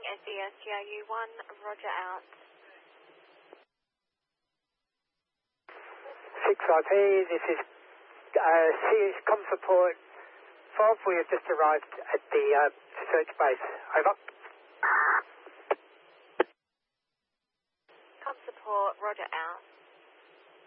SESGRU1, roger out. 6RP, this is com support 12. We have just arrived at the search base. Over. Com support, roger out.